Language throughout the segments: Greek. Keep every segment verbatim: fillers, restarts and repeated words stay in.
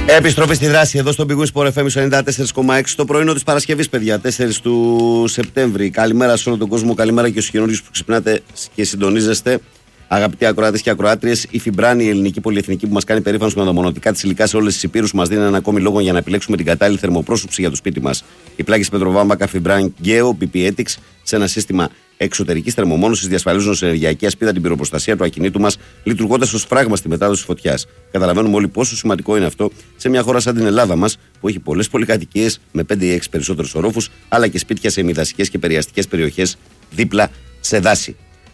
Επιστροφή στη δράση εδώ στον Big Win Sport εφ εμ ενενήντα τέσσερα κόμμα έξι το πρωινό της Παρασκευής, παιδιά, τέσσερις του Σεπτέμβρη. Καλημέρα σε όλο τον κόσμο, καλημέρα και στους καινούριους που ξυπνάτε και συντονίζεστε. Αγαπητοί ακροάτες και ακροάτριες, η Φιμπράνη, η ελληνική πολυεθνική που μας κάνει περήφανος με τα μονοτικά της υλικά σε όλες τις υπήρους, μας δίνει ένα ακόμη λόγο για να επιλέξουμε την κατάλληλη θερμοπρόσωψη για το σπίτι μας. Η πλάκη Πετροβάμβακα Φιμπράνη Γκέο μπι πι Ethics σε ένα σύστημα εξωτερικής θερμομόνωσης διασφαλίζουν σε ενεργειακή ασπίδα την πυροπροστασία του ακινήτου μας, λειτουργώντας ως φράγμα στη μετάδοση φωτιάς. Καταλαβαίνουμε όλοι πόσο σημαντικό είναι αυτό σε μια χώρα σαν την Ελλάδα μας, που έχει πολλές πολυκατοικίες με πέντε ή έξι περισσότερους ορόφους, αλλά και σπίτια σε ημιδασικές και περιαστικές περιοχές δίπλα σε δάση.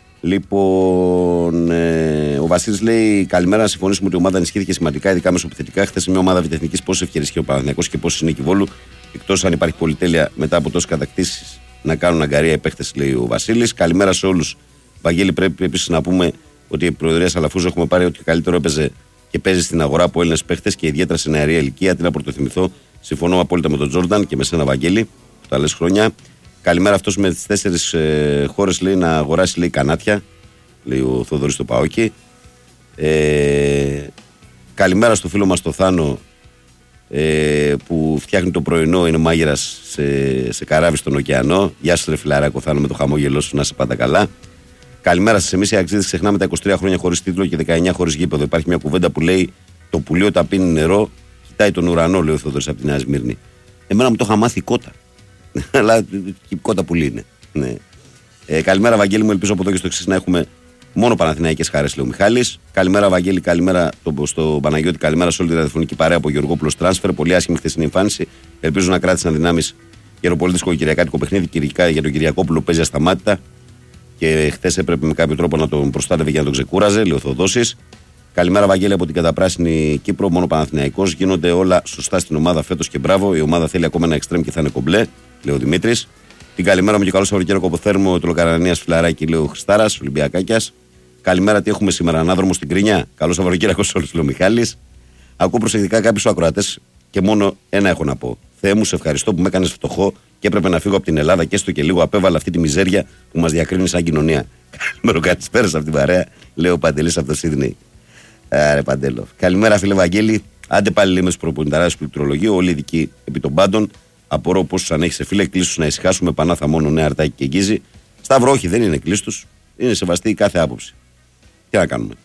Λοιπόν, ε, ο Βασίλης λέει: καλημέρα, να συμφωνήσουμε ότι η ομάδα ενισχύθηκε σημαντικά, ειδικά μεσοπιθετικά. Χθες μια ομάδα βιτεθνικής πόσες ευκαιρίες είχε ο Παναθηναϊκός και πόσες είναι η Κιβόλου. Εκτός αν υπάρχει πολυτέλεια μετά από τόσες κατακτήσεις να κάνουν αγκαρία οι παίχτες, λέει ο Βασίλης. Καλημέρα σε όλους. Βαγγέλη, πρέπει επίσης να πούμε ότι η Προεδρία Σαλαφούζου έχουμε πάρει ότι καλύτερο έπαιζε και παίζει στην αγορά από Έλληνες παίχτες και ιδιαίτερα σε νεαρή ηλικία. Τι να πρωτοθυμηθώ. Συμφωνώ απόλυτα με τον Τζόρνταν και με σένα, Βαγγέλη, που τα λες χρόνια. Καλημέρα, αυτός με τις τέσσερις ε, χώρες λέει να αγοράσει, λέει, κανάτια, λέει ο Θοδωρής στο Παόκι. Ε, καλημέρα στο φίλο μας το Θάνο, ε, που φτιάχνει το πρωινό, είναι μάγειρας σε, σε καράβι στον ωκεανό. Γεια σου ρε φιλαράκο Θάνο, με το χαμόγελό σου, να είσαι πάντα καλά. Καλημέρα σας, εμείς οι Αξίδες ξεχνάμε τα είκοσι τρία χρόνια χωρίς τίτλο και δεκαεννιά χωρίς γήπεδο. Υπάρχει μια κουβέντα που λέει: το πουλί όταν πίνει νερό κοιτάει τον ουρανό, λέει ο Θοδωρής από τη Νέα Σμύρνη. Εμένα μου το είχα μάθει κότα. Αλλά η κότα πουλί είναι. Ναι. Ε, καλημέρα, Βαγγέλη μου. Ελπίζω από εδώ και στο εξής να έχουμε μόνο Παναθηναϊκές χαρές, λέει ο Μιχάλης. Καλημέρα, Βαγγέλη. Καλημέρα το, στο Παναγιώτη. Καλημέρα σε όλη τη ραδιοφωνική παρέα από Γεωργόπουλος Τράνσφερ. Πολύ άσχημη χθεσινή εμφάνιση. Ελπίζω να κράτησαν δυνάμεις για το πολύ δύσκολο κυριακάτικο παιχνίδι. Κυρικά για τον Κυριακόπουλο παίζει ασταμάτητα. Και χθες έπρεπε με κάποιο τρόπο να τον προστάτευε για να τον ξεκούραζε, λέει ο Θοδόσης. Καλημέρα, Βαγγέλη, από την καταπράσινη Κύπρο. Μόνο Παναθηναϊκός. Γίνονται όλα σωστά στην ομάδα φέτος και μπράβο. Η ομάδα θέλει ακόμα ένα εξτρέμ και θα είναι κομπλέ, λέει ο Δημήτρης. Την καλημέρα μου και καλό Σαββατοκύριακο από Θέρμο, το Λοκαρανίας Φιλαράκι, λέει ο Χριστάρας, Ολυμπιακάκιας. Καλημέρα, τι έχουμε σήμερα, ανάδρομο στην Κρίνια. Καλό Σαββατοκύριακο σε όλους, λέει ο Μιχάλης. Ακούω προσεκτικά κάποιους ακροατές και μόνο ένα έχω να πω. Θεέ μου, σε ευχαριστώ που με έκανες φτωχό και έπρεπε να φύγω από την Ελλάδα και έστω και λίγο απέβαλα αυτή τη μιζέρια που μας διακρίνει σαν κοινωνία. Καλημέρα, καλησπέρα από την παρέα, λέει ο Παντελής από το Σίδνεϊ. Άρε Παντέλο. Καλημέρα, φίλε Βαγγέλη. Άντε πάλι λέμε στου προπονηταράδε του πληκτρολογίου, όλοι ειδικοί επί των πάντων. Απορώ πόσους αν έχει, φίλε, κλείστους να ησυχάσουμε. Πανάθα μόνο νέα αρτάκι και γκίζι. Σταύρο, όχι, δεν είναι κλείστους. Είναι σεβαστή η κάθε άποψη. Τι να κάνουμε.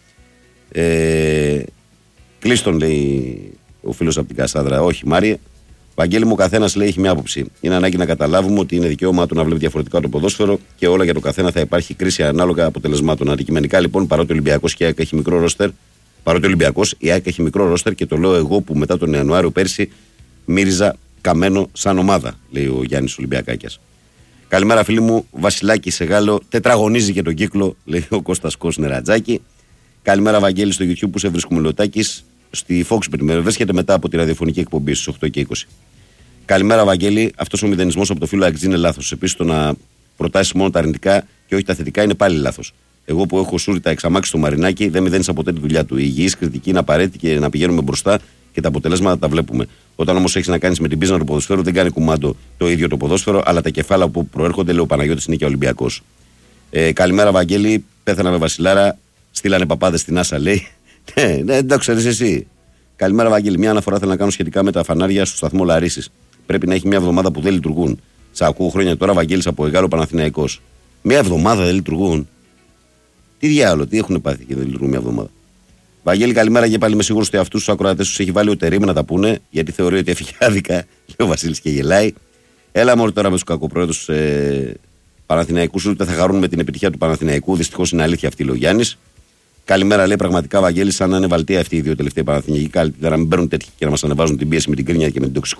Ε, κλείστον, λέει ο φίλος από την Κασάνδρα. Όχι, Μάριε. Βαγγέλη μου, ο καθένας λέει έχει μια άποψη. Είναι ανάγκη να καταλάβουμε ότι είναι δικαίωμα του να βλέπει διαφορετικά το ποδόσφαιρο και όλα για το καθένα θα υπάρχει κρίση ανάλογα αποτελεσμάτων. Αντικειμενικά λοιπόν, παρότι ο Ολυμπιακός και η ΑΕΚ έχει μικρό ρόστερ, παρότι ο Ολυμπιακός, η ΑΕΚ έχει μικρό ρόστερ και το λέω εγώ που μετά τον Ιανουάριο πέρσι μύριζα καμένο σαν ομάδα, λέει ο Γιάννης Ολυμπιακάκιας. Καλημέρα, φίλοι μου. Βασιλάκη σε Γάλλο τετραγωνίζει και τον κύκλο, λέει ο Κώστας Κος Νερατζάκη. Καλημέρα, Βαγγέλη, στο YouTube που σε βρίσκουμε Λωτάκης. Στη Foxbet με βρίσκεται μετά από τη ραδιοφωνική εκπομπή στις οκτώ και είκοσι. Καλημέρα, Βαγγέλη. Αυτός ο μηδενισμός από το φίλο Αξί είναι λάθος. Επίσης, το να προτάσεις μόνο τα αρνητικά και όχι τα θετικά είναι πάλι λάθος. Εγώ που έχω σούρητα εξαμάξει στο Μαρινάκι δεν μηδένισα ποτέ τη δουλειά του. Η υγιής κριτική είναι απαραίτητη και να πηγαίνουμε μπροστά και τα αποτελέσματα τα βλέπουμε. Όταν όμως έχεις να κάνεις με την πίσνα του ποδοσφαίρου, δεν κάνει κουμάντο το ίδιο το ποδόσφαιρο, αλλά τα κεφάλαια που προέρχονται, λέει ο Παναγιώτης Νίκη Ολυμπιακός. Ε, καλημέρα, Βαγγέλη. Πέθανα με Βασιλάρα. Στείλανε παπάδες στην Άσα, λέει. Ναι, ναι, δεν το ξέρεις εσύ. Καλημέρα, Βαγγέλη. Μια αναφορά θέλω να κάνω σχετικά με τα φανάρια στο σταθμό Λαρίσης. Πρέπει να έχει μια εβδομάδα που δεν λειτουργούν. Σα ακούω χρόνια τώρα, Βαγγέλης από Εγάλο Παναθηναϊκός. Μια εβδομάδα δεν λειτουργούν. Τι διάολο, τι έχουν πάθει και δεν λειτουργούν μια εβδομάδα. Βαγγέλη, καλημέρα και πάλι είμαι σίγουρος ότι αυτούς τους ακροατές τους έχει βάλει ο Τερίμ να τα πούνε, γιατί θεωρεί ότι έφυγε άδικα. Λέει ο Βασίλης και γελάει. Έλα μόνο τώρα με τους κακοπρόεδρους ε, Παναθηναϊκούς, ούτε θα χαρούν με την επιτυχία του Παναθηναϊκού. Δυστυχώς είναι αλήθεια αυτή, λέει ο Γιάννης. Καλημέρα, λέει πραγματικά, Βαγγέλη, σαν να είναι βαλτία αυτή οι δύο τελευταίοι Παναθηναϊκοί. Καλύτερα να μην παίρνουν τέτοιοι και να μας ανεβάζουν την πίεση με την Κρίνια και με την